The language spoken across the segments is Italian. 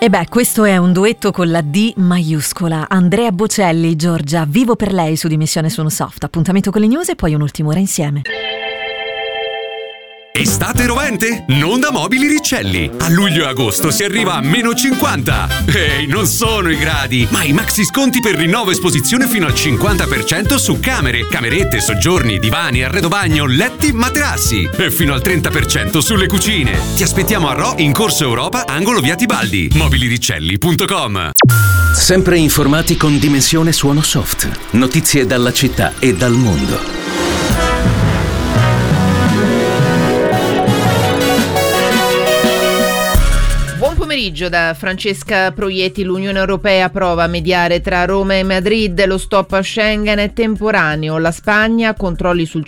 E beh, questo è un duetto con la D maiuscola. Andrea Bocelli, Giorgia, vivo per lei su Dimensione Suono Soft. Appuntamento con le news e poi un'ultima ora insieme. Estate rovente? Non da Mobili Riccelli. A luglio e agosto si arriva a -50. Ehi, non sono i gradi, ma i maxi sconti per rinnovo esposizione fino al 50% su camere, camerette, soggiorni, divani, arredo bagno, letti, materassi. E fino al 30% sulle cucine. Ti aspettiamo a Rho in Corso Europa, angolo via Tibaldi. Mobiliriccelli.com. Sempre informati con Dimensione Suono Soft. Notizie dalla città e dal mondo. Pomeriggio da Francesca Proietti. L'Unione Europea prova a mediare tra Roma e Madrid. Lo stop a Schengen è temporaneo. La Spagna controlli sul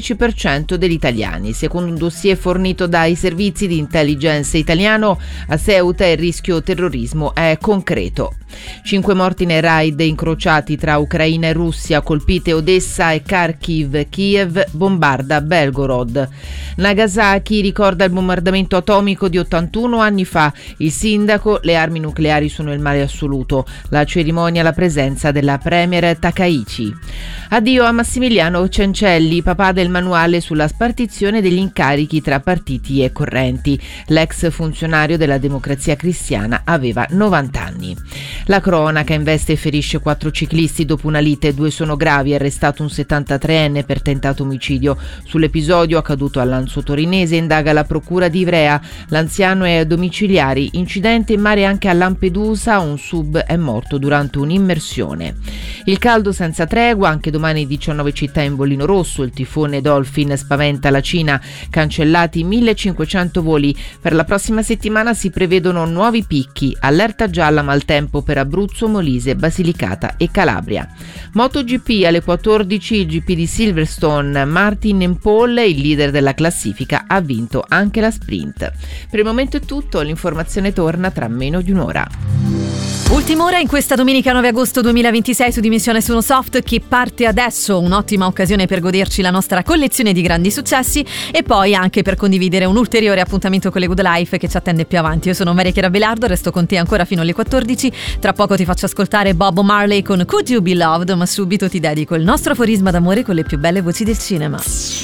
5-10% degli italiani. Secondo un dossier fornito dai servizi di intelligence italiano, a Ceuta il rischio terrorismo è concreto. 5 morti nei raid incrociati tra Ucraina e Russia, colpite Odessa e Kharkiv. Kiev bombarda Belgorod. Nagasaki ricorda il bombardamento atomico di 81 anni fa. Il sindaco: le armi nucleari sono il male assoluto. La cerimonia alla presenza della premier Takaichi. Addio a Massimiliano Cencelli, papà del manuale sulla spartizione degli incarichi tra partiti e correnti. L'ex funzionario della Democrazia Cristiana aveva 90 anni. La cronaca investe e ferisce 4 ciclisti dopo una lite. 2 sono gravi, arrestato un 73enne per tentato omicidio. Sull'episodio accaduto a Lanzo Torinese indaga la procura di Ivrea. L'anziano è domiciliari. Incidente in mare anche a Lampedusa, un sub è morto durante un'immersione. Il caldo senza tregua, anche domani 19 città in bollino rosso. Il tifone Dolphin spaventa la Cina, cancellati 1500 voli. Per la prossima settimana si prevedono nuovi picchi, allerta gialla maltempo per Abruzzo, Molise, Basilicata e Calabria. MotoGP alle 14, il GP di Silverstone. Martin Paul, il leader della classifica, ha vinto anche la sprint. Per il momento è tutto, l'informazione torna tra meno di un'ora. Ultima ora in questa domenica 9 agosto 2026 su Dimensione Suono Soft, che parte adesso. Un'ottima occasione per goderci la nostra collezione di grandi successi e poi anche per condividere un ulteriore appuntamento con le Good Life che ci attende più avanti. Io sono Maria Chiara Belardo, resto con te ancora fino alle 14. Tra poco ti faccio ascoltare Bob Marley con Could You Be Loved, ma subito ti dedico il nostro aforisma d'amore con le più belle voci del cinema.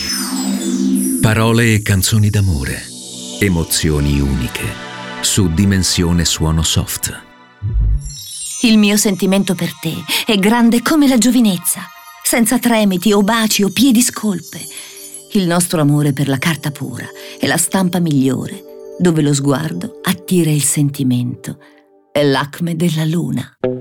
Parole e canzoni d'amore, emozioni uniche su Dimensione Suono Soft. Il mio sentimento per te è grande come la giovinezza, senza tremiti o baci o piedi scolpe. Il nostro amore per la carta pura è la stampa migliore, dove lo sguardo attira il sentimento. È l'acme della luna.